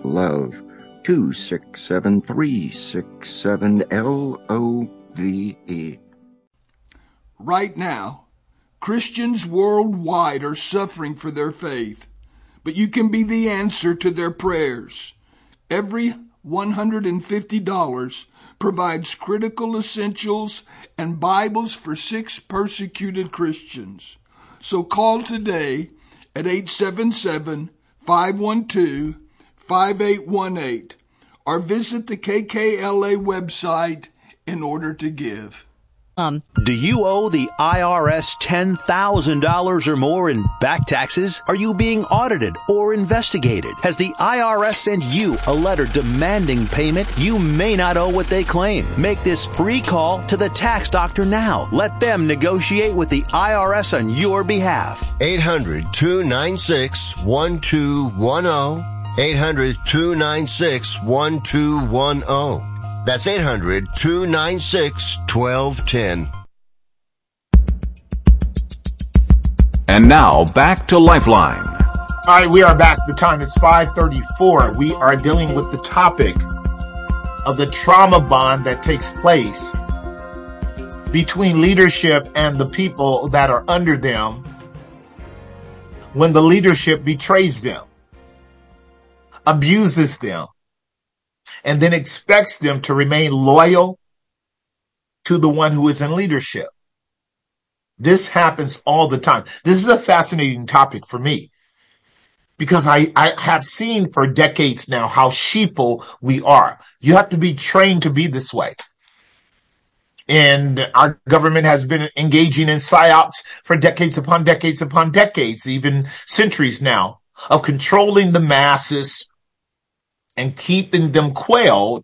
love. 267-367-LOVE. Right now, Christians worldwide are suffering for their faith, but you can be the answer to their prayers. Every $150 provides critical essentials and Bibles for 6 persecuted Christians. So call today at 877-512-5818 or visit the KKLA website in order to give. Do you owe the IRS $10,000 or more in back taxes? Are you being audited or investigated? Has the IRS sent you a letter demanding payment? You may not owe what they claim. Make this free call to the tax doctor now. Let them negotiate with the IRS on your behalf. 800-296-1210. 800-296-1210. That's 800-296-1210. And now, back to Lifeline. All right, we are back. The time is 5:34. We are dealing with the topic of the trauma bond that takes place between leadership and the people that are under them when the leadership betrays them, abuses them, and then expects them to remain loyal to the one who is in leadership. This happens all the time. This is a fascinating topic for me because I have seen for decades now how sheeple we are. You have to be trained to be this way. And our government has been engaging in psyops for decades upon decades upon decades, even centuries now, of controlling the masses and keeping them quailed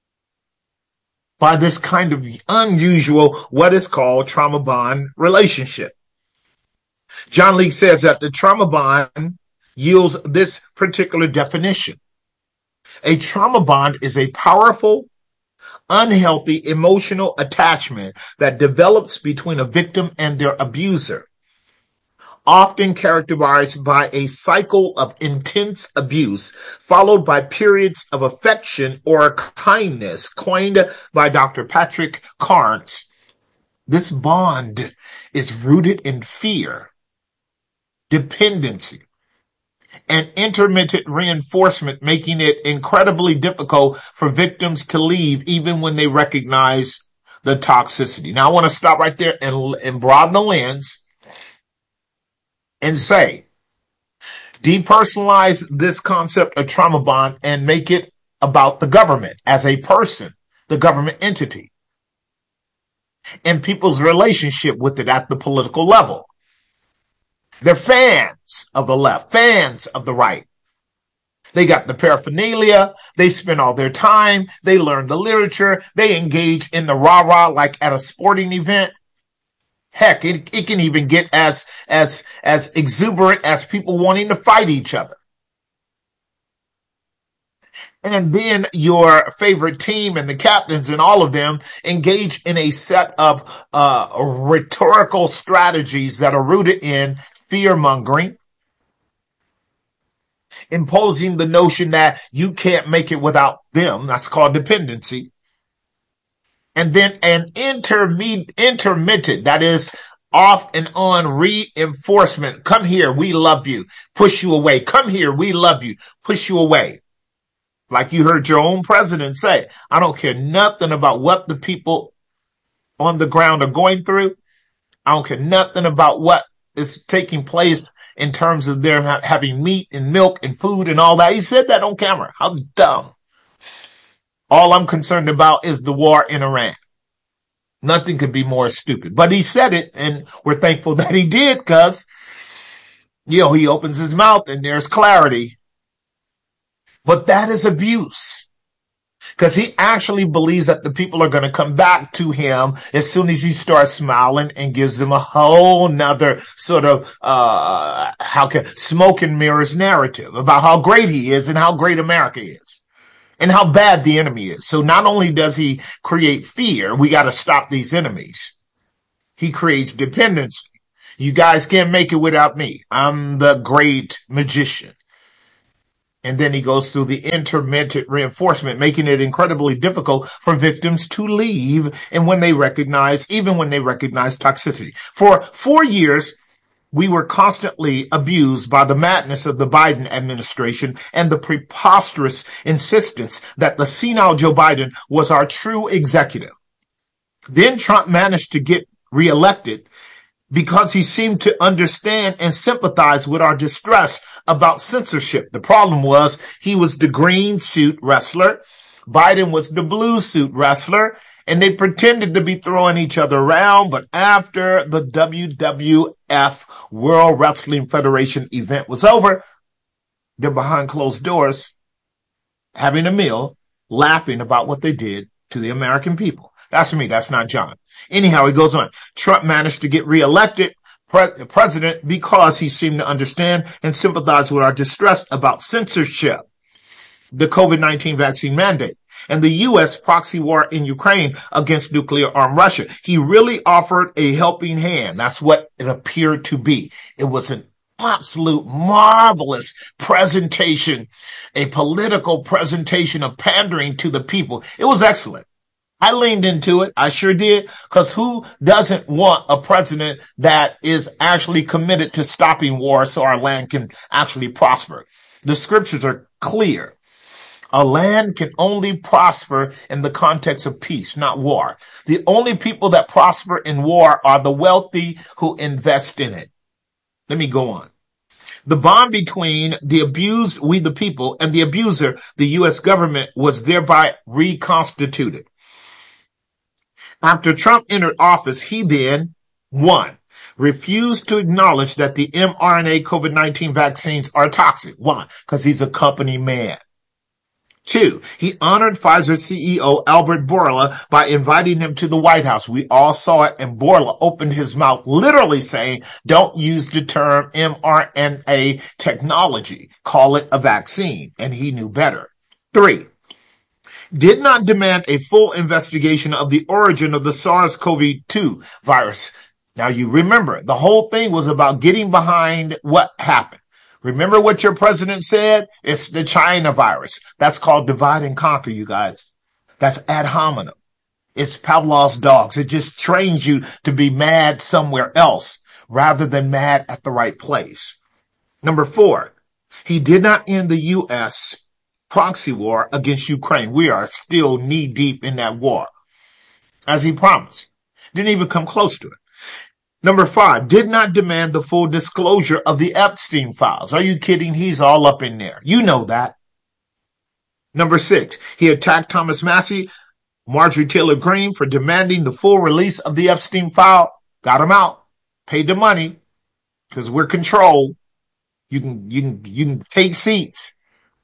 by this kind of unusual, what is called trauma bond relationship. John Lee says that the trauma bond yields this particular definition. A trauma bond is a powerful, unhealthy emotional attachment that develops between a victim and their abuser, often characterized by a cycle of intense abuse, followed by periods of affection or kindness, coined by Dr. Patrick Carnes. This bond is rooted in fear, dependency, and intermittent reinforcement, making it incredibly difficult for victims to leave even when they recognize the toxicity. Now, I want to stop right there and broaden the lens and say, depersonalize this concept of trauma bond and make it about the government as a person, the government entity, and people's relationship with it at the political level. They're fans of the left, fans of the right. They got the paraphernalia. They spend all their time. They learn the literature. They engage in the rah-rah like at a sporting event. Heck, it can even get as exuberant as people wanting to fight each other. And then your favorite team and the captains and all of them engage in a set of rhetorical strategies that are rooted in fear-mongering, imposing the notion that you can't make it without them. That's called dependency. And then an intermittent, that is off and on reinforcement. Come here, we love you. Push you away. Come here, we love you. Push you away. Like you heard your own president say, I don't care nothing about what the people on the ground are going through. I don't care nothing about what is taking place in terms of their having meat and milk and food and all that. He said that on camera. How dumb. All I'm concerned about is the war in Iran. Nothing could be more stupid. But he said it, and we're thankful that he did because, he opens his mouth and there's clarity. But that is abuse. Because he actually believes that the people are going to come back to him as soon as he starts smiling and gives them a whole nother sort of smoke and mirrors narrative about how great he is and how great America is. And how bad the enemy is. So not only does he create fear, we got to stop these enemies. He creates dependency. You guys can't make it without me. I'm the great magician. And then he goes through the intermittent reinforcement, making it incredibly difficult for victims to leave. And even when they recognize toxicity. For 4 years, we were constantly abused by the madness of the Biden administration and the preposterous insistence that the senile Joe Biden was our true executive. Then Trump managed to get reelected because he seemed to understand and sympathize with our distress about censorship. The problem was he was the green suit wrestler. Biden was the blue suit wrestler. And they pretended to be throwing each other around. But after the WWF, World Wrestling Federation event was over, they're behind closed doors, having a meal, laughing about what they did to the American people. That's me. That's not John. Anyhow, he goes on. Trump managed to get reelected president because he seemed to understand and sympathize with our distress about censorship, the COVID-19 vaccine mandate, and the U.S. proxy war in Ukraine against nuclear-armed Russia. He really offered a helping hand. That's what it appeared to be. It was an absolute marvelous presentation, a political presentation of pandering to the people. It was excellent. I leaned into it. I sure did. Because who doesn't want a president that is actually committed to stopping war so our land can actually prosper? The scriptures are clear. A land can only prosper in the context of peace, not war. The only people that prosper in war are the wealthy who invest in it. Let me go on. The bond between the abused, we the people, and the abuser, the U.S. government, was thereby reconstituted. After Trump entered office, he then, 1, refused to acknowledge that the mRNA COVID-19 vaccines are toxic. Why? Because he's a company man. 2, he honored Pfizer CEO Albert Bourla by inviting him to the White House. We all saw it, and Bourla opened his mouth literally saying, don't use the term mRNA technology. Call it a vaccine. And he knew better. 3, did not demand a full investigation of the origin of the SARS-CoV-2 virus. Now you remember, the whole thing was about getting behind what happened. Remember what your president said? It's the China virus. That's called divide and conquer, you guys. That's ad hominem. It's Pavlov's dogs. It just trains you to be mad somewhere else rather than mad at the right place. Number 4, he did not end the U.S. proxy war against Ukraine. We are still knee deep in that war, as he promised. Didn't even come close to it. Number 5, did not demand the full disclosure of the Epstein files. Are you kidding? He's all up in there. You know that. Number 6, he attacked Thomas Massie, Marjorie Taylor Greene for demanding the full release of the Epstein file. Got him out. Paid the money because we're controlled. You can take seats.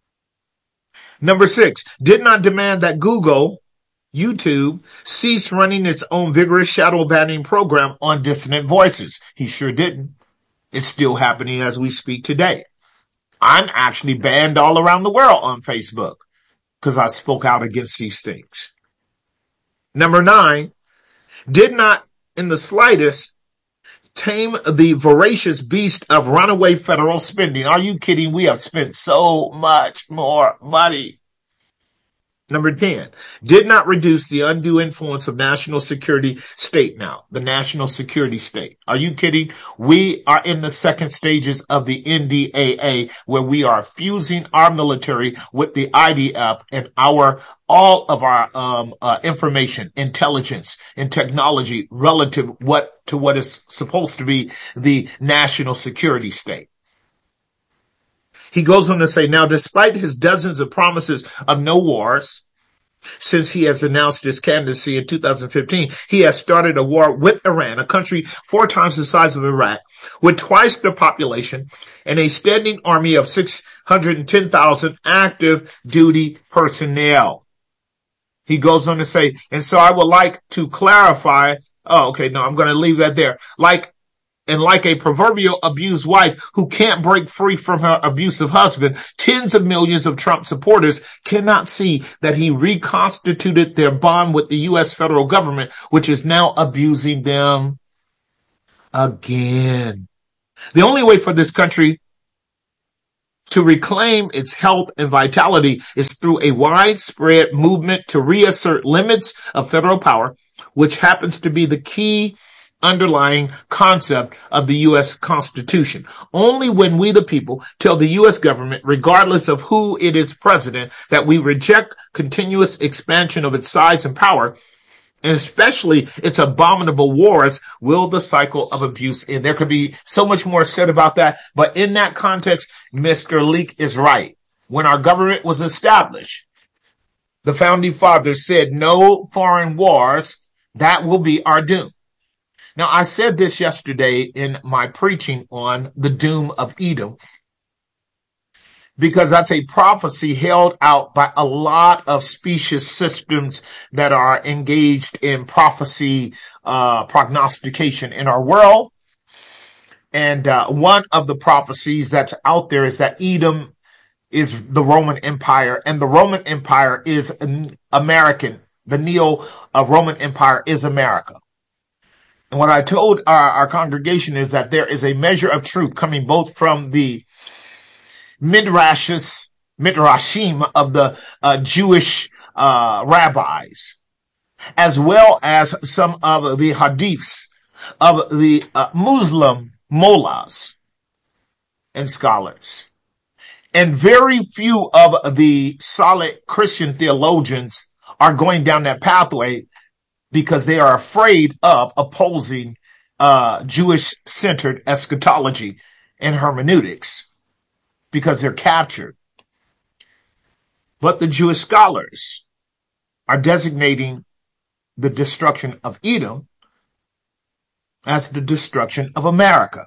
Number 6, did not demand that Google, YouTube, cease running its own vigorous shadow banning program on dissident voices. He sure didn't. It's still happening as we speak today. I'm actually banned all around the world on Facebook because I spoke out against these things. Number 9, did not in the slightest tame the voracious beast of runaway federal spending. Are you kidding? We have spent so much more money. Number 10, did not reduce the undue influence of national security state now, the national security state. Are you kidding? We are in the second stages of the NDAA where we are fusing our military with the IDF and all of our information, intelligence, and technology relative to what is supposed to be the national security state. He goes on to say, now, despite his dozens of promises of no wars, since he has announced his candidacy in 2015, he has started a war with Iran, a country 4 times the size of Iraq, with twice the population and a standing army of 610,000 active duty personnel. He goes on to say, and so I would like to clarify. Oh, okay. No, I'm going to leave that there. Like a proverbial abused wife who can't break free from her abusive husband, tens of millions of Trump supporters cannot see that he reconstituted their bond with the U.S. federal government, which is now abusing them again. The only way for this country to reclaim its health and vitality is through a widespread movement to reassert limits of federal power, which happens to be the key underlying concept of the U.S. Constitution. Only when we, the people, tell the U.S. government, regardless of who it is president, that we reject continuous expansion of its size and power, and especially its abominable wars, will the cycle of abuse end. There could be so much more said about that, but in that context, Mr. Leak is right. When our government was established, the founding fathers said no foreign wars. That will be our doom. Now, I said this yesterday in my preaching on the doom of Edom, because that's a prophecy held out by a lot of specious systems that are engaged in prophecy, prognostication in our world. And one of the prophecies that's out there is that Edom is the Roman Empire, and the Roman Empire is American. The Neo-Roman Empire is America. And what I told our congregation is that there is a measure of truth coming both from the midrashim of the Jewish rabbis, as well as some of the hadiths of the Muslim mullahs and scholars. And very few of the solid Christian theologians are going down that pathway because they are afraid of opposing Jewish-centered eschatology and hermeneutics, because they're captured. But the Jewish scholars are designating the destruction of Edom as the destruction of America.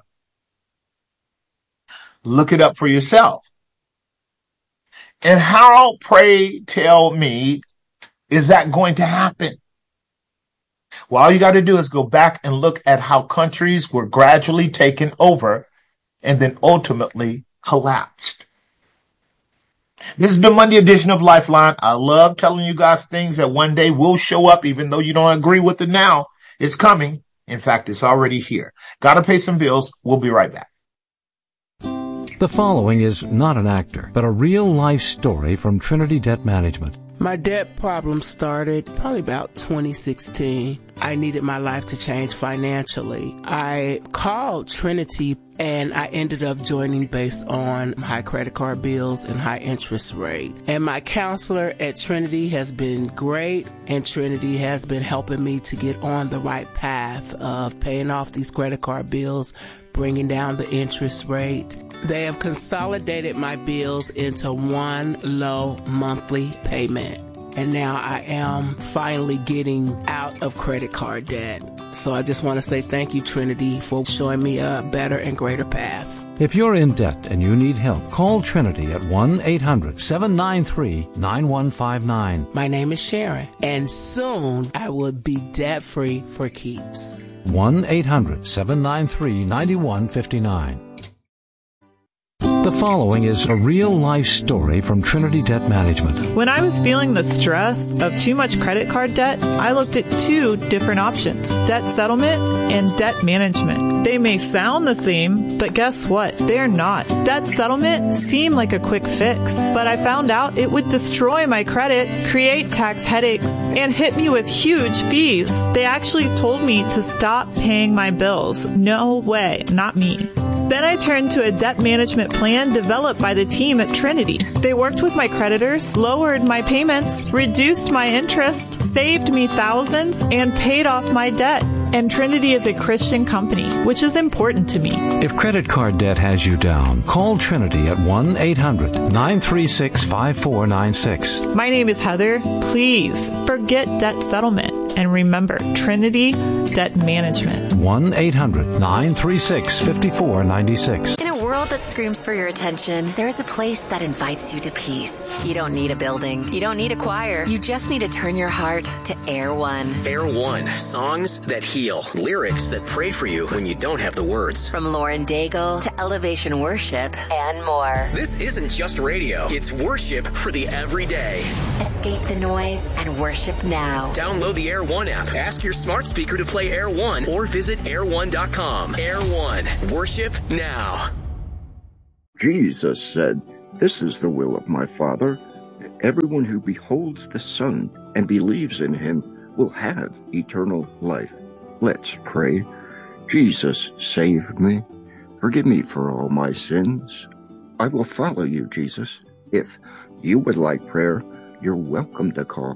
Look it up for yourself. And how, pray tell me, is that going to happen? Well, all you got to do is go back and look at how countries were gradually taken over and then ultimately collapsed. This is the Monday edition of Lifeline. I love telling you guys things that one day will show up, even though you don't agree with it now. It's coming. In fact, it's already here. Got to pay some bills. We'll be right back. The following is not an actor, but a real-life story from Trinity Debt Management. My debt problem started probably about 2016. I needed my life to change financially. I called Trinity and I ended up joining based on high credit card bills and high interest rate. And my counselor at Trinity has been great, and Trinity has been helping me to get on the right path of paying off these credit card bills, bringing down the interest rate. They have consolidated my bills into one low monthly payment. And now I am finally getting out of credit card debt. So I just want to say thank you, Trinity, for showing me a better and greater path. If you're in debt and you need help, call Trinity at 1-800-793-9159. My name is Sharon, and soon I will be debt-free for keeps. 1-800-793-9159. The following is a real-life story from Trinity Debt Management. When I was feeling the stress of too much credit card debt, I looked at two different options: debt settlement and debt management. They may sound the same, but guess what? They're not. Debt settlement seemed like a quick fix, but I found out it would destroy my credit, create tax headaches, and hit me with huge fees. They actually told me to stop paying my bills. No way, not me. Then I turned to a debt management plan developed by the team at Trinity. They worked with my creditors, lowered my payments, reduced my interest, saved me thousands, and paid off my debt. And Trinity is a Christian company, which is important to me. If credit card debt has you down, call Trinity at 1-800-936-5496. My name is Heather. Please forget debt settlement. And remember, Trinity Debt Management. 1-800-936-5496. In a world that screams for your attention, there is a place that invites you to peace. You don't need a building. You don't need a choir. You just need to turn your heart to Air One. Air One. Songs that heal. Lyrics that pray for you when you don't have the words. From Lauren Daigle to Elevation Worship and more. This isn't just radio. It's worship for the everyday. Escape the noise and worship now. Download the Air One app. Ask your smart speaker to play Air One or visit air1.com. Air One. Worship now. Jesus said, This is the will of my Father, that everyone who beholds the Son and believes in him will have eternal life. Let's pray. Jesus, save me. Forgive me for all my sins. I will follow you, Jesus. If you would like prayer, you're welcome to call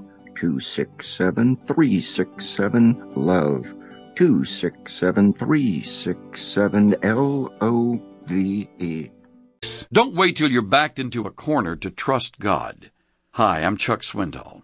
267-367-LOVE, 267-367-LOVE. Don't wait till you're backed into a corner to trust God. Hi, I'm Chuck Swindoll.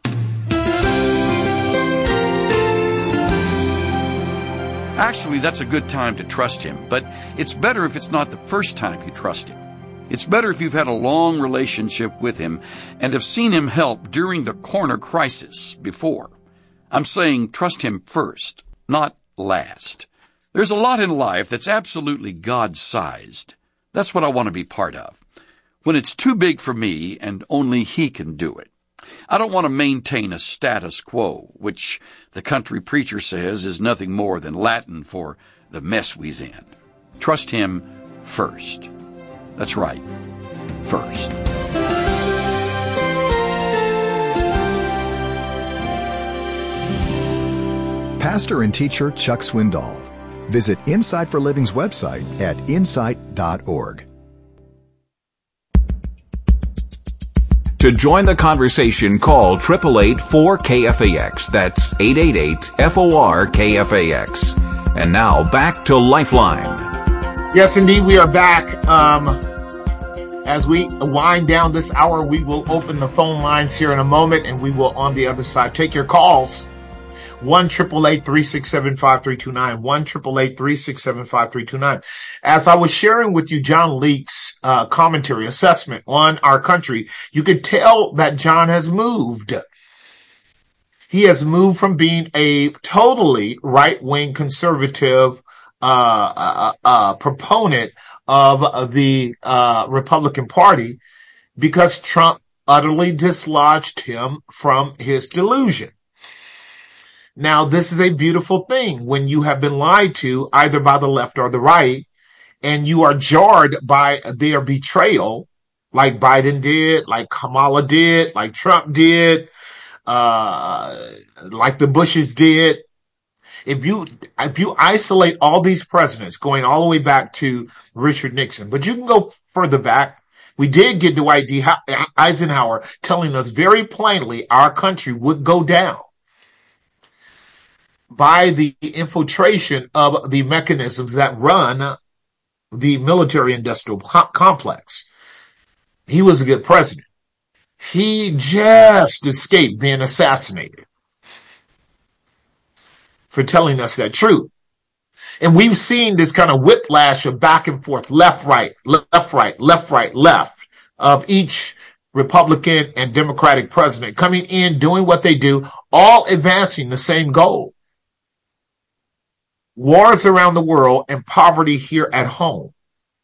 Actually, that's a good time to trust Him, but it's better if it's not the first time you trust Him. It's better if you've had a long relationship with Him and have seen Him help during the corner crisis before. I'm saying trust Him first, not last. There's a lot in life that's absolutely God-sized. That's what I want to be part of. When it's too big for me and only He can do it. I don't want to maintain a status quo, which the country preacher says is nothing more than Latin for the mess we's in. Trust Him first. That's right, first. Pastor and teacher Chuck Swindoll. Visit Insight for Living's website at insight.org. To join the conversation, call 888-4KFAX. That's 888-FOR-KFAX. And now back to Lifeline. Yes, indeed, we are back. As we wind down this hour, we will open the phone lines here in a moment, and we will, on the other side, take your calls. 1-888-367-5329, 1-888-367-5329. As I was sharing with you John Leake's commentary, assessment on our country, you could tell that John has moved. He has moved from being a totally right-wing conservative proponent of the Republican Party because Trump utterly dislodged him from his delusion. Now, this is a beautiful thing when you have been lied to either by the left or the right, and you are jarred by their betrayal, like Biden did, like Kamala did, like Trump did, like the Bushes did. If you isolate all these presidents, going all the way back to Richard Nixon, but you can go further back. We did get Dwight D. Eisenhower telling us very plainly our country would go down by the infiltration of the mechanisms that run the military-industrial complex. He was a good president. He just escaped being assassinated for telling us that truth. And we've seen this kind of whiplash of back and forth, left, right, left, right, left, right, left, of each Republican and Democratic president coming in, doing what they do, all advancing the same goal. Wars around the world and poverty here at home.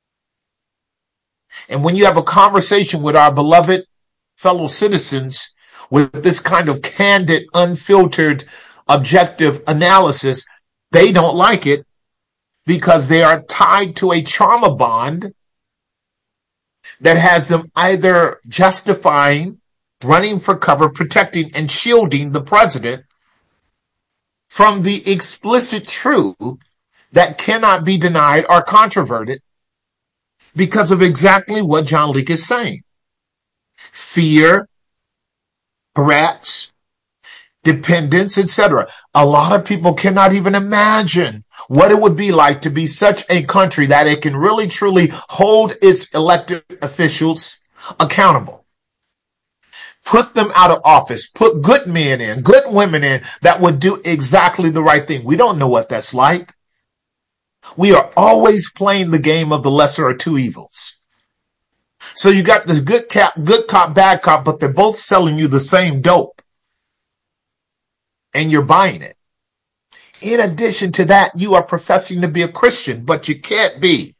And when you have a conversation with our beloved fellow citizens with this kind of candid, unfiltered, objective analysis, they don't like it because they are tied to a trauma bond that has them either justifying, running for cover, protecting, and shielding the president from the explicit truth that cannot be denied or controverted because of exactly what John Leake is saying. Fear, threats, dependence, etc. A lot of people cannot even imagine what it would be like to be such a country that it can really truly hold its elected officials accountable. Put them out of office, put good men in, good women in that would do exactly the right thing. We don't know what that's like. We are always playing the game of the lesser of two evils. So you got this good cop, bad cop, but they're both selling you the same dope. And you're buying it. In addition to that, you are professing to be a Christian, but you can't be.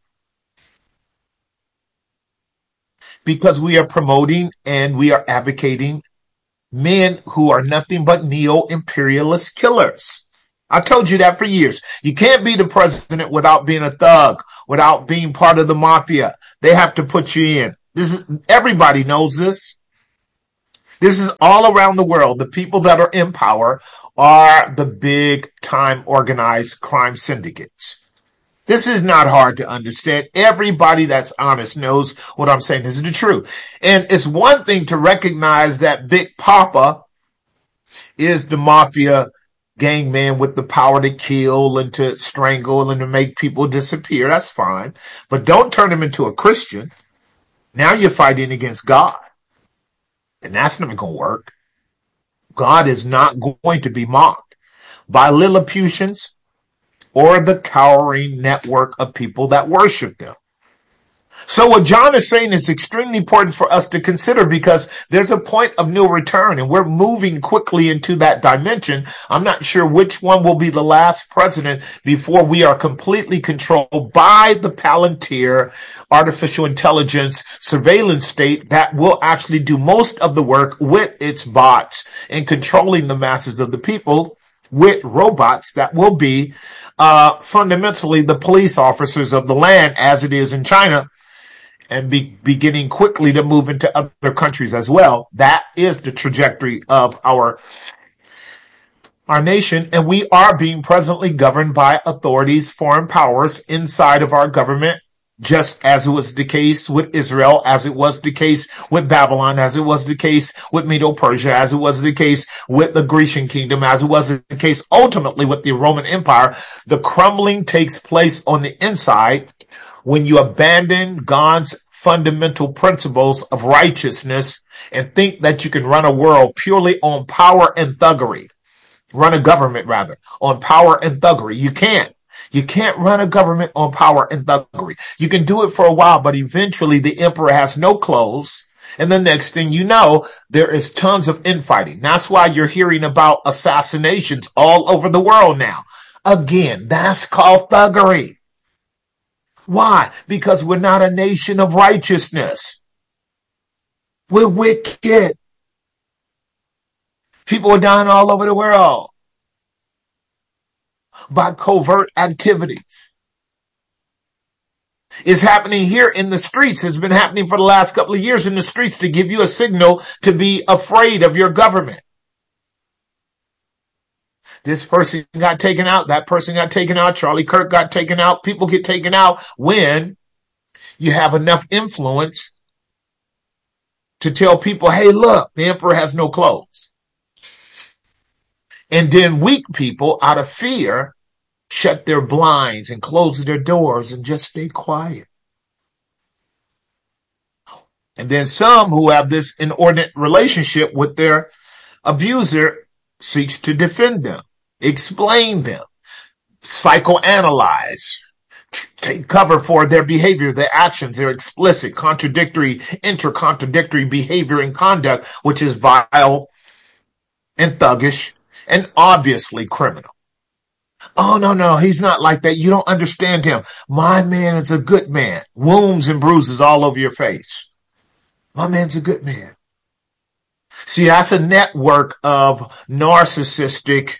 Because we are promoting and we are advocating men who are nothing but neo-imperialist killers. I told you that for years. You can't be the president without being a thug, without being part of the mafia. They have to put you in. Everybody knows this. This is all around the world. The people that are in power are the big time organized crime syndicates. This is not hard to understand. Everybody that's honest knows what I'm saying is the truth. And it's one thing to recognize that Big Papa is the mafia gang man with the power to kill and to strangle and to make people disappear. That's fine. But don't turn him into a Christian. Now you're fighting against God. And that's not going to work. God is not going to be mocked by Lilliputians or the cowering network of people that worship them. So what John is saying is extremely important for us to consider, because there's a point of no return and we're moving quickly into that dimension. I'm not sure which one will be the last president before we are completely controlled by the Palantir artificial intelligence surveillance state that will actually do most of the work with its bots and controlling the masses of the people with robots that will be fundamentally the police officers of the land, as it is in China, and beginning quickly to move into other countries as well. That is the trajectory of our nation, and we are being presently governed by authorities, foreign powers inside of our government, just as it was the case with Israel, as it was the case with Babylon, as it was the case with Medo-Persia, as it was the case with the Grecian kingdom, as it was the case ultimately with the Roman Empire. The crumbling takes place on the inside when you abandon God's fundamental principles of righteousness and think that you can run a world purely on power and thuggery. Run a government, rather, on power and thuggery. You can't. You can't run a government on power and thuggery. You can do it for a while, but eventually the emperor has no clothes. And the next thing you know, there is tons of infighting. That's why you're hearing about assassinations all over the world now. Again, that's called thuggery. Why? Because we're not a nation of righteousness. We're wicked. People are dying all over the world by covert activities. It's happening here in the streets. It's been happening for the last couple of years in the streets to give you a signal to be afraid of your government. This person got taken out. That person got taken out. Charlie Kirk got taken out. People get taken out when you have enough influence to tell people, hey, look, the emperor has no clothes. And then weak people, out of fear, shut their blinds and close their doors and just stay quiet. And then some who have this inordinate relationship with their abuser seeks to defend them, explain them, psychoanalyze, take cover for their behavior, their actions, their explicit, contradictory, inter-contradictory behavior and conduct, which is vile and thuggish and obviously criminal. Oh, no, he's not like that. You don't understand him. My man is a good man. Wounds and bruises all over your face. My man's a good man. See, that's a network of narcissistic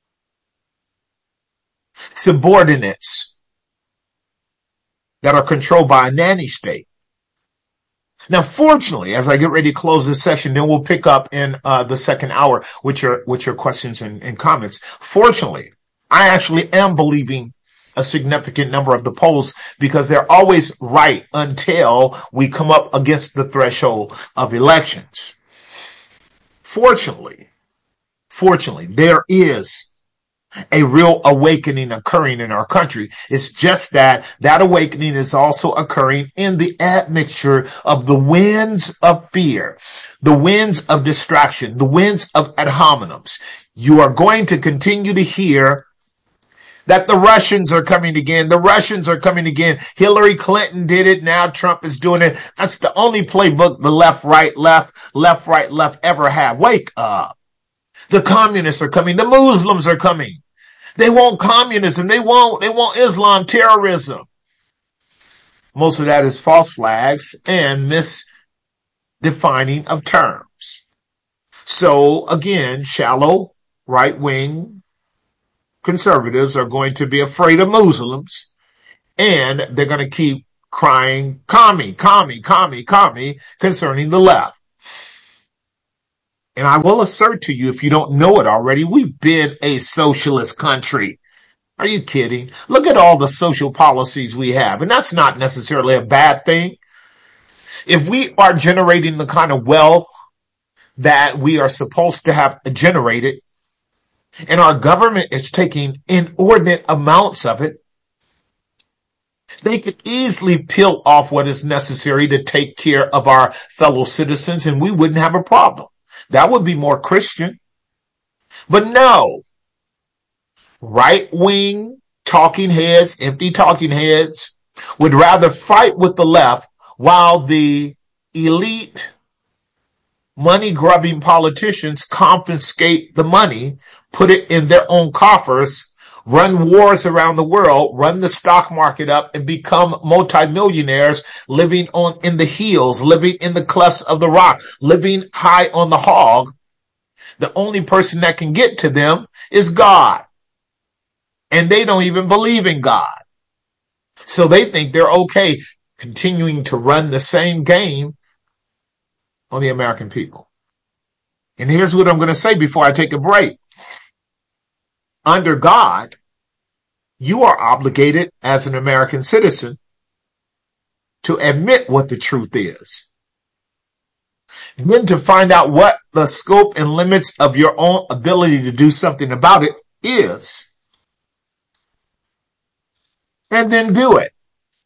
subordinates that are controlled by a nanny state. Now, fortunately, as I get ready to close this session, then we'll pick up in the second hour with your questions and comments. Fortunately, I actually am believing a significant number of the polls, because they're always right until we come up against the threshold of elections. Fortunately, there is a real awakening occurring in our country. It's just that awakening is also occurring in the admixture of the winds of fear, the winds of distraction, the winds of ad hominems. You are going to continue to hear that the Russians are coming again. The Russians are coming again. Hillary Clinton did it. Now Trump is doing it. That's the only playbook the left, right, left ever have. Wake up. The communists are coming. The Muslims are coming. They want communism. They want Islam terrorism. Most of that is false flags and misdefining of terms. So again, shallow right-wing conservatives are going to be afraid of Muslims, and they're going to keep crying, commie, commie, commie, commie, concerning the left. And I will assert to you, if you don't know it already, we've been a socialist country. Are you kidding? Look at all the social policies we have. And that's not necessarily a bad thing. If we are generating the kind of wealth that we are supposed to have generated, and our government is taking inordinate amounts of it, they could easily peel off what is necessary to take care of our fellow citizens, and we wouldn't have a problem. That would be more Christian. But no, right-wing talking heads, empty talking heads, would rather fight with the left while the elite money-grubbing politicians confiscate the money, put it in their own coffers, run wars around the world, run the stock market up, and become multimillionaires living in the hills, living in the clefts of the rock, living high on the hog. The only person that can get to them is God. And they don't even believe in God. So they think they're okay continuing to run the same game on the American people. And here's what I'm going to say before I take a break. Under God, you are obligated as an American citizen to admit what the truth is. And then to find out what the scope and limits of your own ability to do something about it is. And then do it.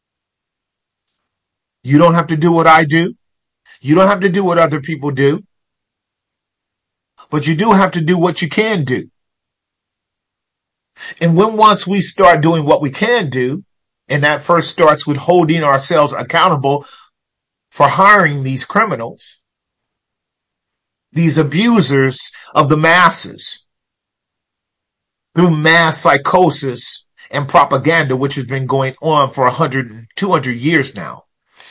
You don't have to do what I do. You don't have to do what other people do. But you do have to do what you can do. And once we start doing what we can do, and that first starts with holding ourselves accountable for hiring these criminals, these abusers of the masses, through mass psychosis and propaganda, which has been going on for 100, 200 years now,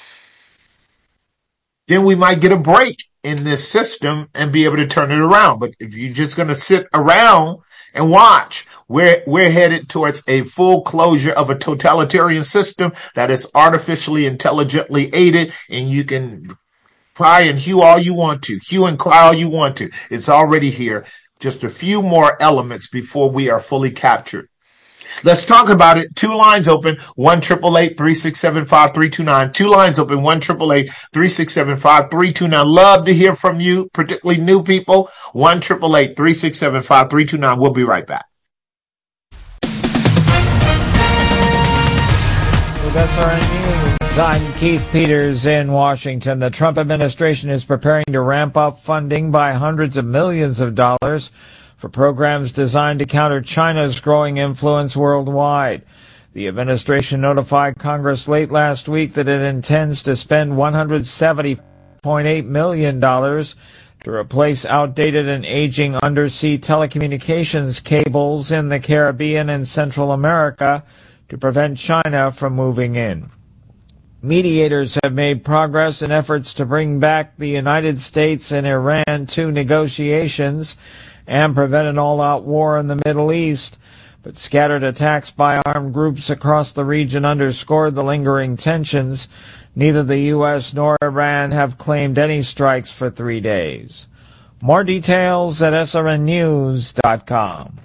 then we might get a break in this system and be able to turn it around. But if you're just going to sit around and watch, we're headed towards a full closure of a totalitarian system that is artificially intelligently aided, and you can cry and hue all you want to, hue and cry all you want to. It's already here. Just a few more elements before we are fully captured. Let's talk about it. Two lines open, 1-888-367-5329. Two lines open, 1-888-367-5329. Love to hear from you, particularly new people. 1-888-367-5329. We'll be right back. With SRN News, I'm Keith Peters in Washington. The Trump administration is preparing to ramp up funding by hundreds of millions of dollars for programs designed to counter China's growing influence worldwide. The administration notified Congress late last week that it intends to spend $170.8 million to replace outdated and aging undersea telecommunications cables in the Caribbean and Central America to prevent China from moving in. Mediators have made progress in efforts to bring back the United States and Iran to negotiations and prevent an all-out war in the Middle East, but scattered attacks by armed groups across the region underscored the lingering tensions. Neither the U.S. nor Iran have claimed any strikes for 3 days. More details at srnnews.com.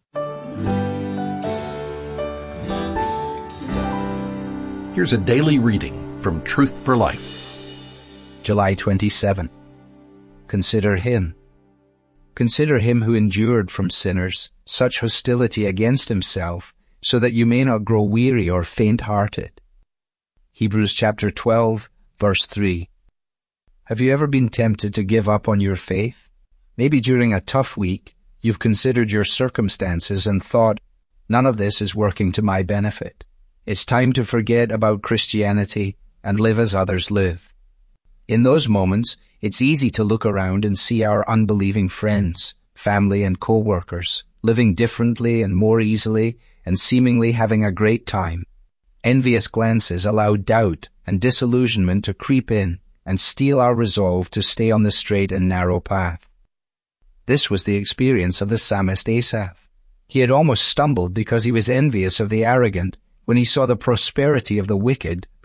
Here's a daily reading from Truth for Life. July 27. Consider him. Consider him who endured from sinners such hostility against himself, so that you may not grow weary or faint-hearted. Hebrews chapter 12, verse 3. Have you ever been tempted to give up on your faith? Maybe during a tough week, you've considered your circumstances and thought, none of this is working to my benefit. It's time to forget about Christianity and live as others live. In those moments, it's easy to look around and see our unbelieving friends, family, and co-workers living differently and more easily and seemingly having a great time. Envious glances allow doubt and disillusionment to creep in and steal our resolve to stay on the straight and narrow path. This was the experience of the psalmist Asaph. He had almost stumbled because he was envious of the arrogant when he saw the prosperity of the wicked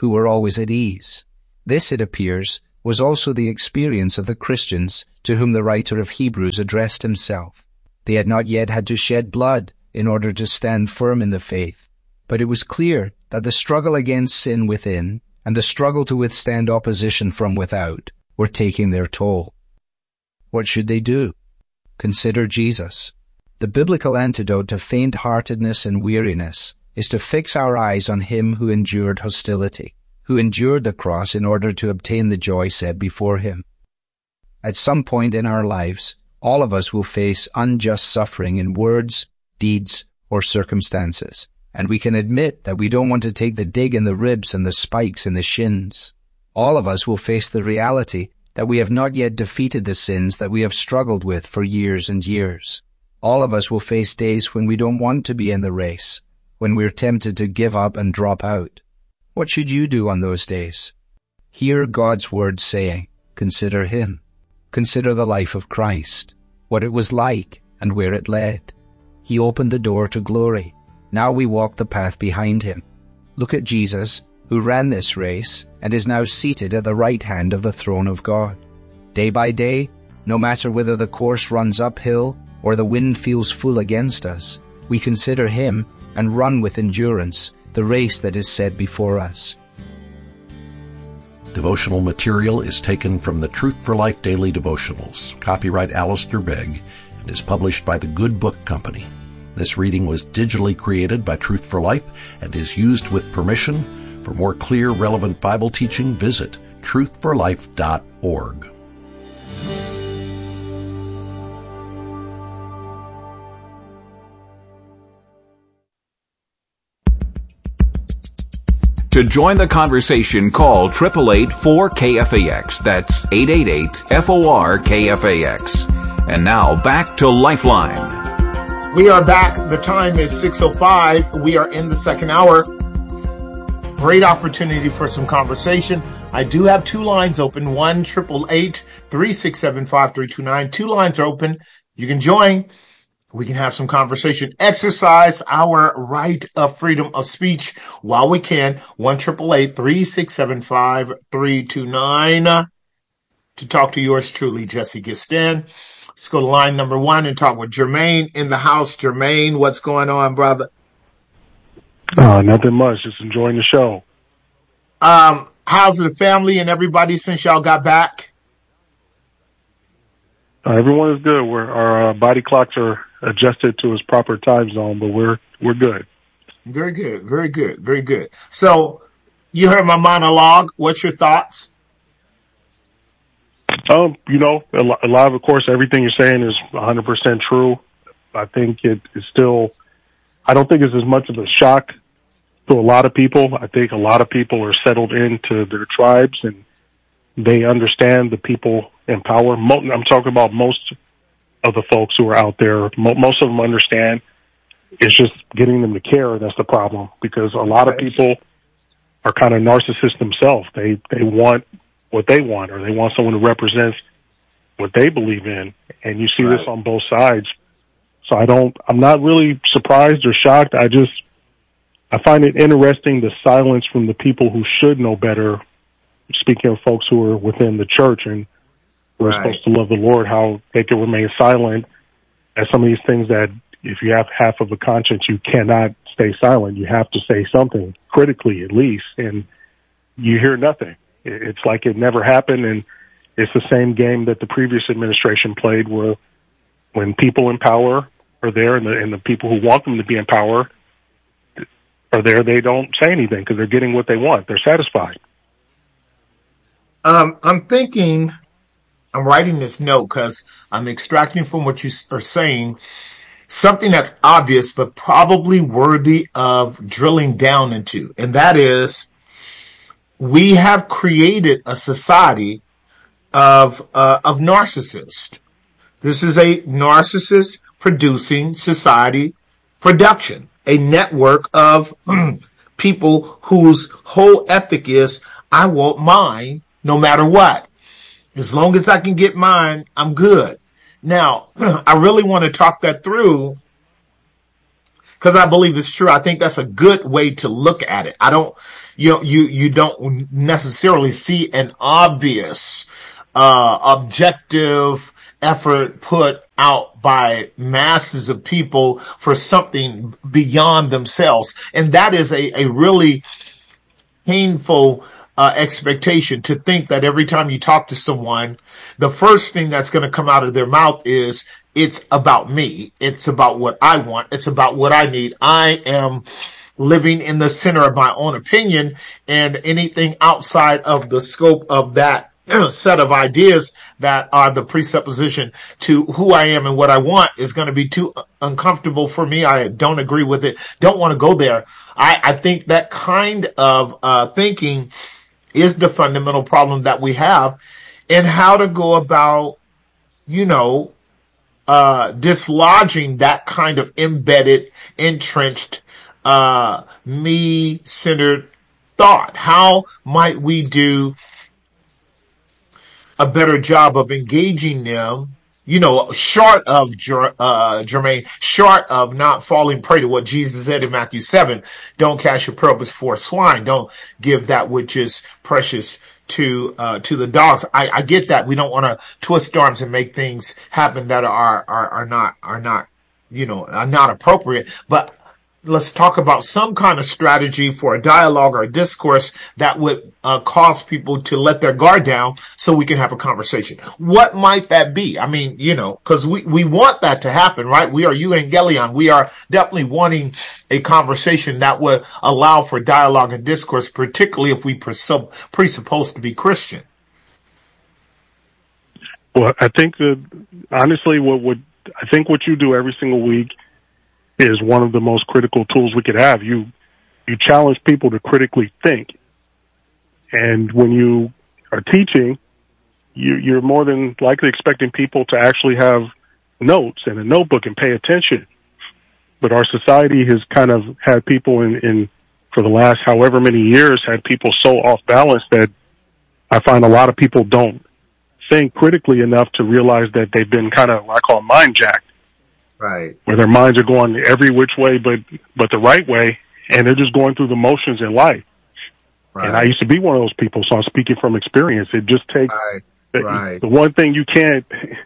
who were always at ease. This, it appears, was also the experience of the Christians to whom the writer of Hebrews addressed himself. They had not yet had to shed blood in order to stand firm in the faith, but it was clear that the struggle against sin within and the struggle to withstand opposition from without were taking their toll. What should they do? Consider Jesus. The biblical antidote to faint-heartedness and weariness is to fix our eyes on him who endured hostility, who endured the cross in order to obtain the joy set before him. At some point in our lives, all of us will face unjust suffering in words, deeds, or circumstances, and we can admit that we don't want to take the dig in the ribs and the spikes in the shins. All of us will face the reality that we have not yet defeated the sins that we have struggled with for years and years. All of us will face days when we don't want to be in the race, when we're tempted to give up and drop out. What should you do on those days? Hear God's word saying, consider him. Consider the life of Christ, what it was like and where it led. He opened the door to glory. Now we walk the path behind him. Look at Jesus, who ran this race and is now seated at the right hand of the throne of God. Day by day, no matter whether the course runs uphill or the wind feels full against us, we consider him and run with endurance the race that is set before us. Devotional material is taken from the Truth for Life Daily Devotionals, copyright Alistair Begg, and is published by the Good Book Company. This reading was digitally created by Truth for Life and is used with permission. For more clear, relevant Bible teaching, visit truthforlife.org. To join the conversation, call 888-4KFAX. That's 888-FOR-KFAX. And now back to Lifeline. We are back. The time is 6:05. We are in the second hour. Great opportunity for some conversation. I do have two lines open, 1-888-367-5329. Two lines are open. You can join. We can have some conversation. Exercise our right of freedom of speech while we can. 1-888-367-5329 to talk to yours truly, Jesse Gistin. Let's go to line number one and talk with Jermaine in the house. Jermaine, what's going on, brother? Nothing much. Just enjoying the show. How's the family and everybody since y'all got back? Everyone is good. Our body clocks are adjusted to its proper time zone, but we're good. Very good. Very good. Very good. So you heard my monologue. What's your thoughts? A lot of course, everything you're saying is 100% true. I think it is still, I don't think it's as much of a shock to a lot of people. I think a lot of people are settled into their tribes and they understand the people in power. I'm talking about most of the folks who are out there. Most of them understand. It's just getting them to care that's the problem, because a lot of people are kind of narcissists themselves. They want what they want, or they want someone who represents what they believe in. And you see this on both sides. So I'm not really surprised or shocked. I find it interesting, the silence from the people who should know better, speaking of folks who are within the church and who are supposed to love the Lord, how they can remain silent at some of these things that if you have half of a conscience, you cannot stay silent. You have to say something, critically at least, and you hear nothing. It's like it never happened, and it's the same game that the previous administration played, where when people in power are there and the people who want them to be in power are there, they don't say anything because they're getting what they want. They're satisfied. I'm writing this note because I'm extracting from what you are saying something that's obvious but probably worthy of drilling down into, and that is, we have created a society of narcissists. This is a narcissist producing society production, a network of people whose whole ethic is, I want mine no matter what. As long as I can get mine, I'm good. Now, I really want to talk that through because I believe it's true. I think that's a good way to look at it. you don't necessarily see an obvious, objective effort put out by masses of people for something beyond themselves. And that is a really painful expectation, to think that every time you talk to someone, the first thing that's going to come out of their mouth is, it's about me. It's about what I want. It's about what I need. I am living in the center of my own opinion, and anything outside of the scope of that set of ideas that are the presupposition to who I am and what I want is going to be too uncomfortable for me. I don't agree with it. Don't want to go there. I think that kind of thinking is the fundamental problem that we have, and how to go about, dislodging that kind of embedded, entrenched, me-centered thought. How might we do a better job of engaging them, short of, Jermaine, short of not falling prey to what Jesus said in Matthew 7, don't cast your pearl before swine. Don't give that which is precious to the dogs. I get that. We don't want to twist arms and make things happen that are not appropriate, but let's talk about some kind of strategy for a dialogue or a discourse that would cause people to let their guard down so we can have a conversation. What might that be? I mean, because we want that to happen, right? We are evangelion. We are definitely wanting a conversation that would allow for dialogue and discourse, particularly if we presuppose to be Christian. Well, I think that honestly, what you do every single week is one of the most critical tools we could have. You challenge people to critically think. And when you are teaching, you're more than likely expecting people to actually have notes and a notebook and pay attention. But our society has kind of had people in for the last however many years, had people so off balance that I find a lot of people don't think critically enough to realize that they've been kind of, I call mind jacked. Right. Where their minds are going every which way but the right way, and they're just going through the motions in life. Right. And I used to be one of those people, so I'm speaking from experience. It just takes the one thing you can't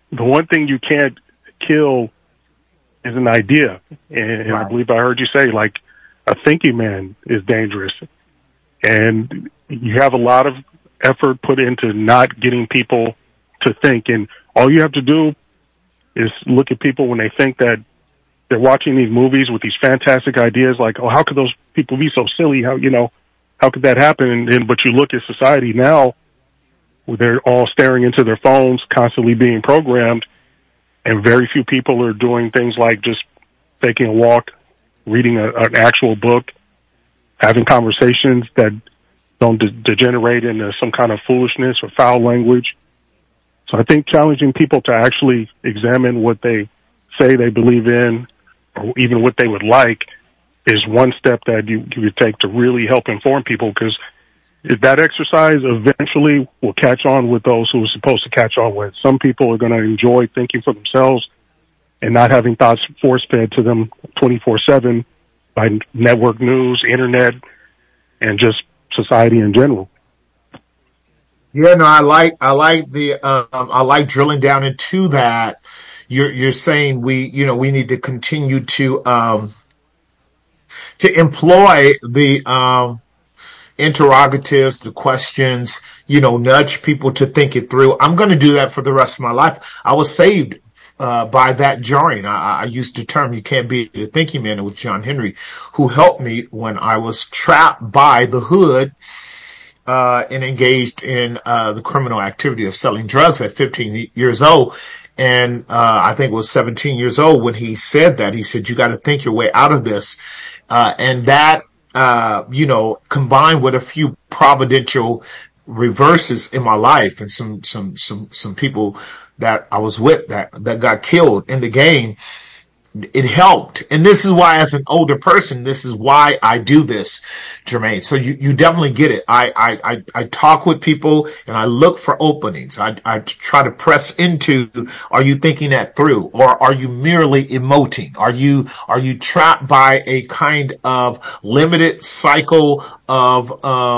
kill is an idea. And I believe I heard you say, like, a thinking man is dangerous. And you have a lot of effort put into not getting people to think, and all you have to do is look at people when they think that they're watching these movies with these fantastic ideas, like, oh, how could those people be so silly? How could that happen? But you look at society now, where they're all staring into their phones, constantly being programmed, and very few people are doing things like just taking a walk, reading an actual book, having conversations that don't degenerate into some kind of foolishness or foul language. So I think challenging people to actually examine what they say they believe in, or even what they would like, is one step that you would take to really help inform people, because that exercise eventually will catch on with those who are supposed to catch on with. Some people are going to enjoy thinking for themselves and not having thoughts force-fed to them 24/7 by network news, internet, and just society in general. Yeah, no, I like drilling down into that. You're saying we need to continue to employ the interrogatives, the questions, nudge people to think it through. I'm going to do that for the rest of my life. I was saved by that jarring. I used the term, you can't be a thinking man, with John Henry, who helped me when I was trapped by the hood and engaged in the criminal activity of selling drugs at 15 years old. And I think it was 17 years old when he said that. He said, you got to think your way out of this. And that, combined with a few providential reverses in my life and some people that I was with that got killed in the game, it helped. And this is why, as an older person, this is why I do this, Jermaine. So you definitely get it. I talk with people and I look for openings. I try to press into, are you thinking that through? Or are you merely emoting? Are you trapped by a kind of limited cycle of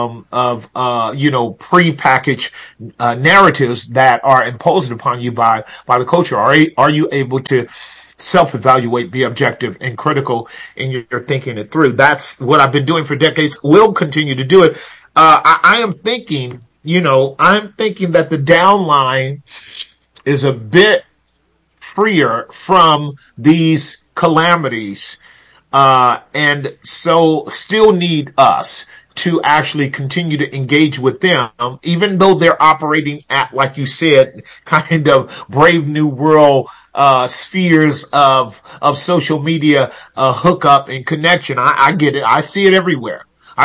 prepackaged narratives that are imposed upon you by the culture? Are you able to self-evaluate, be objective and critical in your thinking it through? That's what I've been doing for decades. Will continue to do it. I am thinking, I'm thinking that the downline is a bit freer from these calamities, and so still need us to actually continue to engage with them, even though they're operating at, like you said, kind of Brave New World spheres of social media hookup and connection. I get it. I see it everywhere.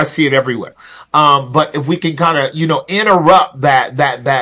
But if we can kind of, interrupt that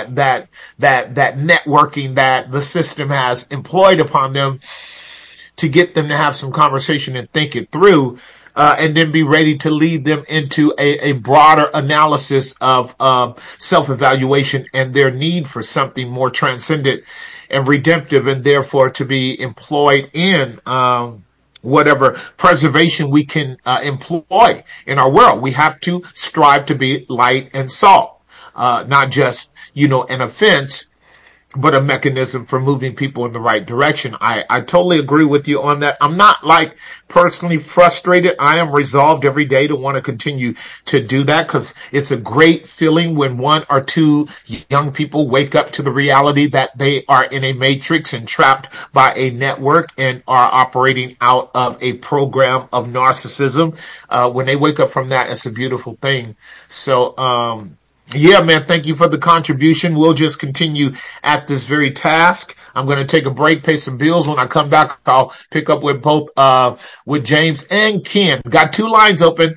networking that the system has employed upon them to get them to have some conversation and think it through, and then be ready to lead them into a broader analysis of self-evaluation and their need for something more transcendent and redemptive, and therefore to be employed in whatever preservation we can employ in our world. We have to strive to be light and salt, not just, an offense, but a mechanism for moving people in the right direction. I totally agree with you on that. I'm not personally frustrated. I am resolved every day to want to continue to do that, because it's a great feeling when one or two young people wake up to the reality that they are in a matrix and trapped by a network and are operating out of a program of narcissism. When they wake up from that, it's a beautiful thing. So, yeah, man, thank you for the contribution. We'll just continue at this very task. I'm going to take a break, pay some bills. When I come back, I'll pick up with both, with James and Ken. Got two lines open,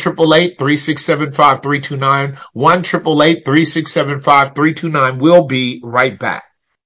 1-888-3675-329, 1-888-3675-329. We'll be right back.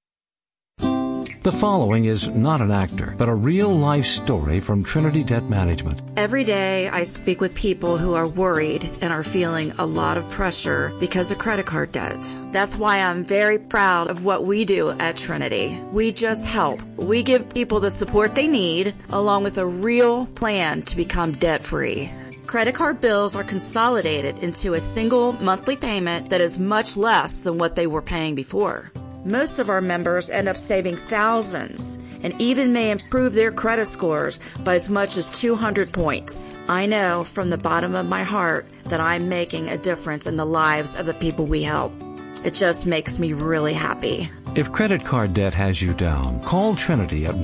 The following is not an actor, but a real-life story from Trinity Debt Management. Every day I speak with people who are worried and are feeling a lot of pressure because of credit card debt. That's why I'm very proud of what we do at Trinity. We just help. We give people the support they need, along with a real plan to become debt-free. Credit card bills are consolidated into a single monthly payment that is much less than what they were paying before. Most of our members end up saving thousands and even may improve their credit scores by as much as 200 points. I know from the bottom of my heart that I'm making a difference in the lives of the people we help. It just makes me really happy. If credit card debt has you down, call Trinity at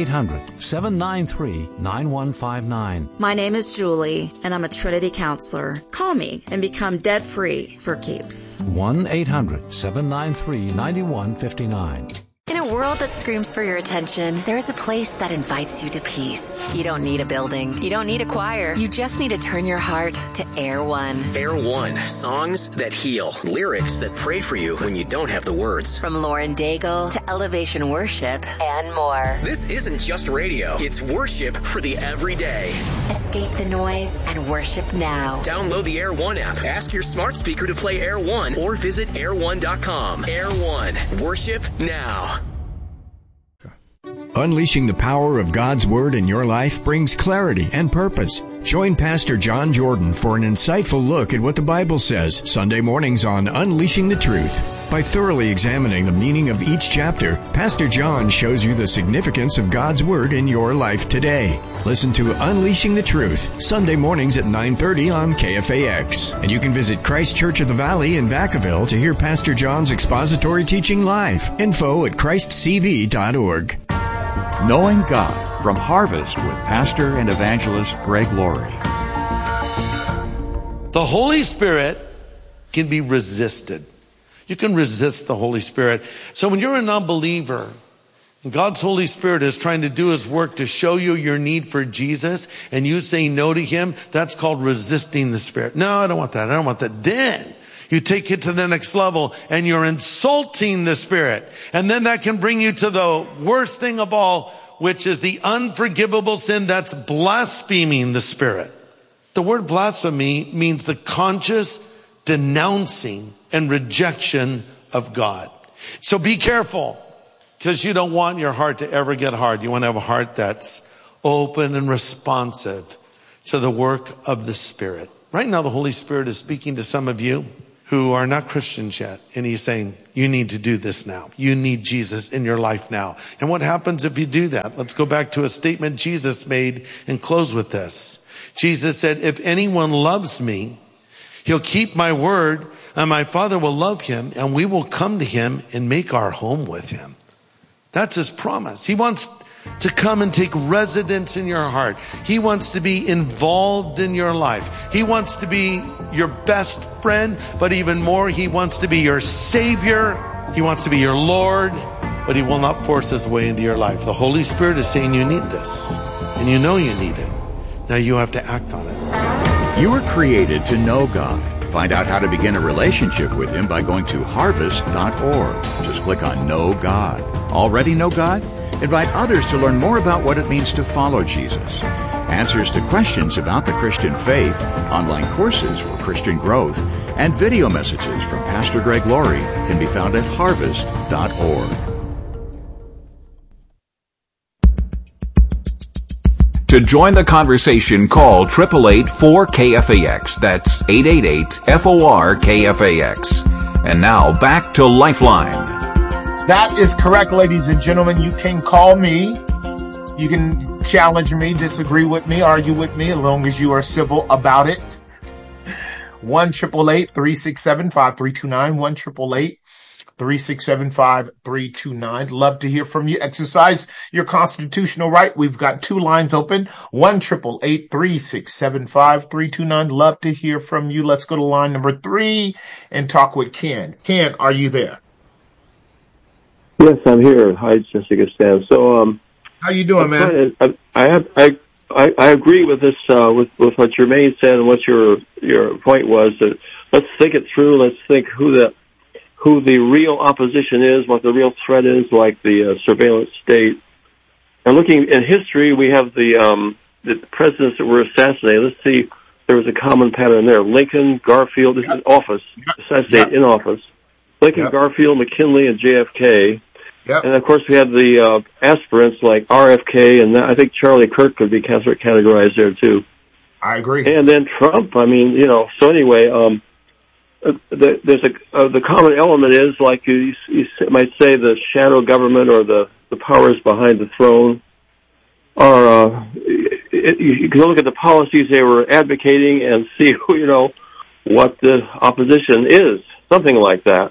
1-800-793-9159. My name is Julie, and I'm a Trinity counselor. Call me and become debt-free for keeps. 1-800-793-9159. In a world that screams for your attention, there is a place that invites you to peace. You don't need a building. You don't need a choir. You just need to turn your heart to Air One. Air One. Songs that heal. Lyrics that pray for you when you don't have the words. From Lauren Daigle to Elevation Worship and more. This isn't just radio. It's worship for the everyday. Escape the noise and worship now. Download the Air One app. Ask your smart speaker to play Air One or visit air1.com. Air One. Worship now. Unleashing the power of God's Word in your life brings clarity and purpose. Join Pastor John Jordan for an insightful look at what the Bible says Sunday mornings on Unleashing the Truth. By thoroughly examining the meaning of each chapter, Pastor John shows you the significance of God's Word in your life today. Listen to Unleashing the Truth, Sunday mornings at 9:30 on KFAX. And you can visit Christ Church of the Valley in Vacaville to hear Pastor John's expository teaching live. Info at christcv.org. Knowing God from Harvest with Pastor and Evangelist Greg Laurie. The Holy Spirit can be resisted. You can resist the Holy Spirit. So when you're a non-believer, and God's Holy Spirit is trying to do His work to show you your need for Jesus, and you say no to Him, that's called resisting the Spirit. No, I don't want that. I don't want that. Then you take it to the next level and you're insulting the Spirit. And then that can bring you to the worst thing of all, which is the unforgivable sin that's blaspheming the Spirit. The word blasphemy means the conscious denouncing and rejection of God. So be careful, because you don't want your heart to ever get hard. You want to have a heart that's open and responsive to the work of the Spirit. Right now, the Holy Spirit is speaking to some of you who are not Christians yet. And he's saying, you need to do this now. You need Jesus in your life now. And what happens if you do that? Let's go back to a statement Jesus made and close with this. Jesus said, if anyone loves me, he'll keep my word, and my Father will love him, and we will come to him and make our home with him. That's his promise. He wants to come and take residence in your heart. He wants to be involved in your life. He wants to be your best friend, but even more, he wants to be your Savior. He wants to be your Lord, but he will not force his way into your life. The Holy Spirit is saying you need this, and you know you need it. Now you have to act on it. You were created to know God. Find out how to begin a relationship with him by going to harvest.org. Just click on Know God. Already know God? Invite others to learn more about what it means to follow Jesus. Answers to questions about the Christian faith, online courses for Christian growth, and video messages from Pastor Greg Laurie can be found at harvest.org. To join the conversation, call 888-4KFAX. That's 888-FOR-KFAX. And now back to Lifeline. That is correct, ladies and gentlemen. You can call me. You can challenge me, disagree with me, argue with me, as long as you are civil about it. 1-888-367-5329. 1-888-367-5329. Love to hear from you. Exercise your constitutional right. We've got two lines open. 1-888-367-5329. Love to hear from you. Let's go to line number 3 and talk with Ken. Ken, are you there? Yes, I'm here. Hi, Jessica Stan. So, how you doing, man? I agree with this, with what Jermaine said and what your point was. That let's think it through. Let's think who the real opposition is, what the real threat is, like the surveillance state. And looking at history, we have the presidents that were assassinated. Let's see, there was a common pattern there. Lincoln, Garfield, this is office, assassinated in office. Lincoln, Garfield, McKinley, and JFK. And, of course, we had the aspirants like RFK, and I think Charlie Kirk could be categorized there, too. I agree. And then Trump, I mean, so anyway, there's the common element is, like you might say, the shadow government or the powers behind the throne are, you can look at the policies they were advocating and see, what the opposition is, something like that.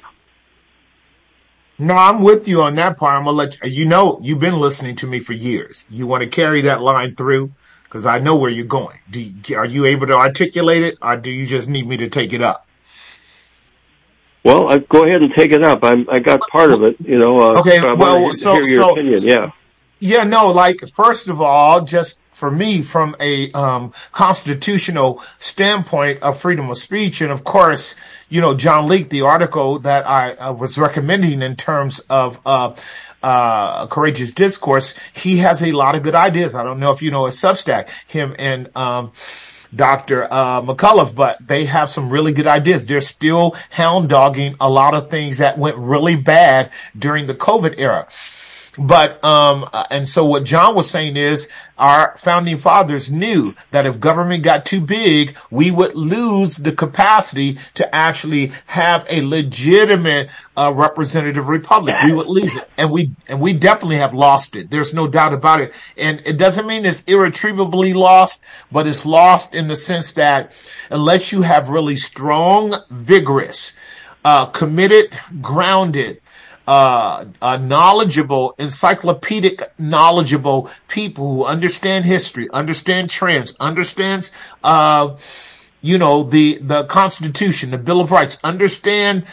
No, I'm with you on that part. I'm going to let you know, you've been listening to me for years. You want to carry that line through? Because I know where you're going. Are you able to articulate it, or do you just need me to take it up? Well, go ahead and take it up. I got part of it, Okay, so hear your opinion, yeah. Yeah, no, like, first of all, just for me, from a constitutional standpoint of freedom of speech, and of course, John Leake, the article that I was recommending in terms of Courageous Discourse, he has a lot of good ideas. I don't know if you know his Substack, him and Dr. McCullough, but they have some really good ideas. They're still hound dogging a lot of things that went really bad during the COVID era. But, and so what John was saying is our founding fathers knew that if government got too big, we would lose the capacity to actually have a legitimate, representative republic. We would lose it. And we definitely have lost it. There's no doubt about it. And it doesn't mean it's irretrievably lost, but it's lost in the sense that unless you have really strong, vigorous, committed, grounded, knowledgeable, encyclopedic, knowledgeable people who understand history, understand trends, understands, the Constitution, the Bill of Rights, understand,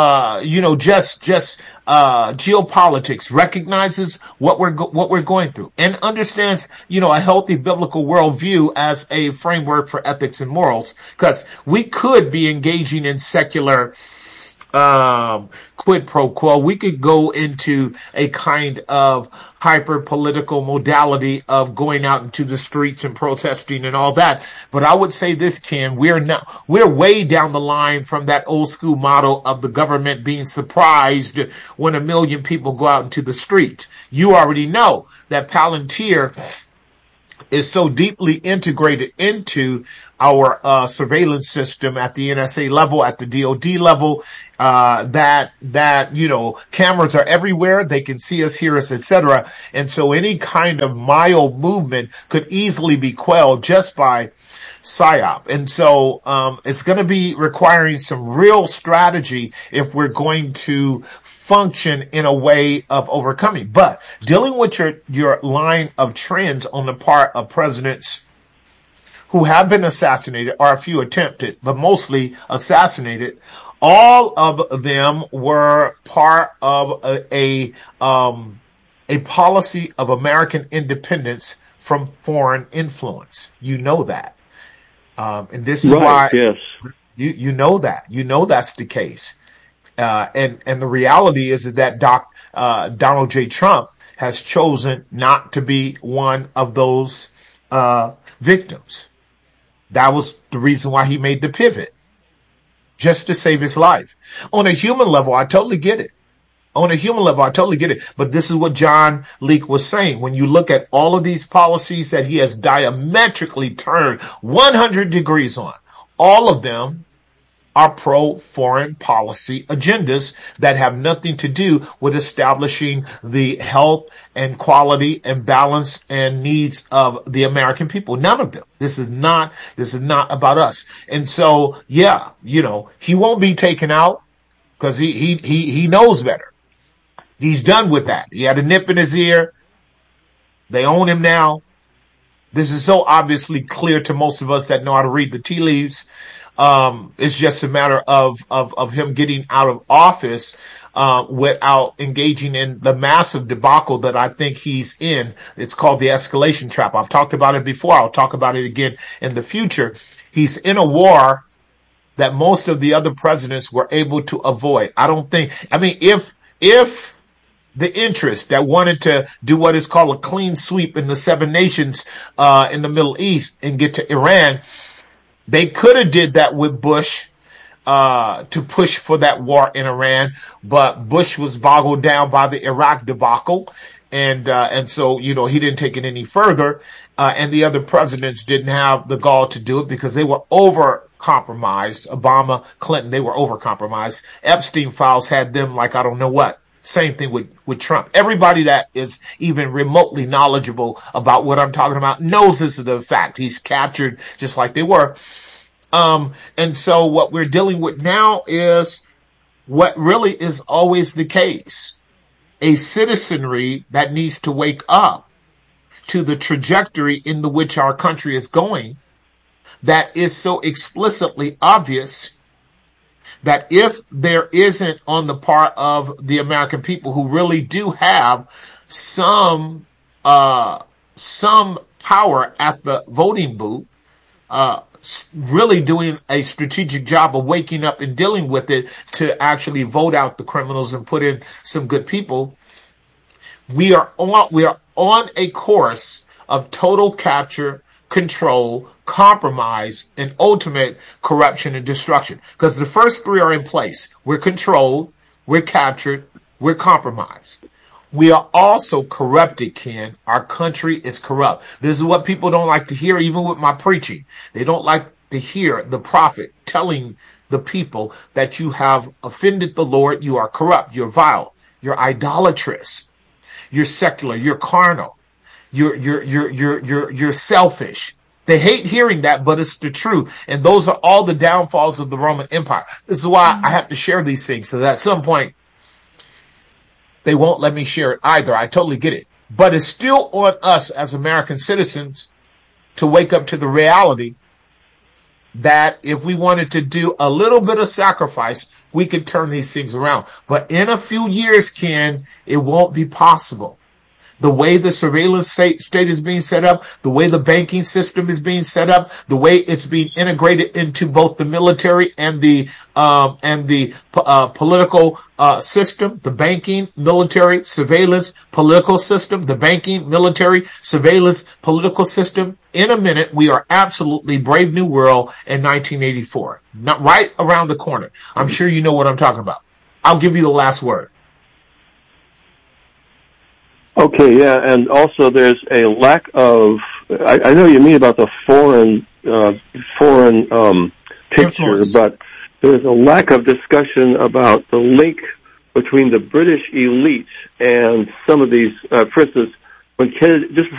geopolitics, recognizes what we're going through, and understands, a healthy biblical worldview as a framework for ethics and morals, because we could be engaging in secular quid pro quo. We could go into a kind of hyper political modality of going out into the streets and protesting and all that. But I would say this, Ken, we're way down the line from that old school model of the government being surprised when 1 million people go out into the street. You already know that Palantir is so deeply integrated into our surveillance system at the NSA level, at the DOD level, that cameras are everywhere. They can see us, hear us, etc. And so any kind of mild movement could easily be quelled just by PSYOP. And so it's going to be requiring some real strategy if we're going to function in a way of overcoming. But dealing with your line of trends on the part of presidents who have been assassinated, or a few attempted, but mostly assassinated, all of them were part of a policy of American independence from foreign influence. You know that. And this is why you know that. You know that's the case. And the reality is that Donald J. Trump has chosen not to be one of those victims. That was the reason why he made the pivot, just to save his life. On a human level, I totally get it. But this is what John Leake was saying. When you look at all of these policies that he has diametrically turned 100 degrees on, all of them are pro-foreign policy agendas that have nothing to do with establishing the health and quality and balance and needs of the American people. None of them. This is not about us. And so, he won't be taken out because he knows better. He's done with that. He had a nip in his ear. They own him now. This is so obviously clear to most of us that know how to read the tea leaves. It's just a matter of him getting out of office without engaging in the massive debacle that I think he's in. It's called the escalation trap. I've talked about it before. I'll talk about it again in the future. He's in a war that most of the other presidents were able to avoid. If the interest that wanted to do what is called a clean sweep in the 7 nations in the Middle East and get to Iran, they could have did that with Bush to push for that war in Iran, but Bush was boggled down by the Iraq debacle, and so he didn't take it any further, and the other presidents didn't have the gall to do it because they were over-compromised. Obama, Clinton, they were over-compromised. Epstein files had them like I don't know what. Same thing with Trump. Everybody that is even remotely knowledgeable about what I'm talking about knows this is the fact. He's captured just like they were. And so what we're dealing with now is what really is always the case. A citizenry that needs to wake up to the trajectory in which our country is going, that is so explicitly obvious that if there isn't on the part of the American people who really do have some power at the voting booth, really doing a strategic job of waking up and dealing with it to actually vote out the criminals and put in some good people, we are on a course of total capture, control, compromise, and ultimate corruption and destruction. Because the first 3 are in place. We're controlled, we're captured, we're compromised. We are also corrupted, Ken. Our country is corrupt. This is what people don't like to hear, even with my preaching. They don't like to hear the prophet telling the people that you have offended the Lord, you are corrupt, you're vile, you're idolatrous, you're secular, you're carnal, you're selfish. They hate hearing that, but it's the truth. And those are all the downfalls of the Roman Empire. This is why I have to share these things, so that at some point they won't let me share it either. I totally get it. But it's still on us as American citizens to wake up to the reality that if we wanted to do a little bit of sacrifice, we could turn these things around. But in a few years, Ken, it won't be possible. the way the surveillance state is being set up, the way the banking system is being set up, the way it's being integrated into both the military and the political system, the banking, military, surveillance, political system, the banking, military, surveillance, political system. In a minute, we are absolutely Brave New World in 1984. Not right around the corner. I'm sure you know what I'm talking about. I'll give you the last word. Okay, yeah, and also there's a lack of, I know you mean about the foreign picture, but there's a lack of discussion about the link between the British elite and some of these, for instance, when Kennedy, just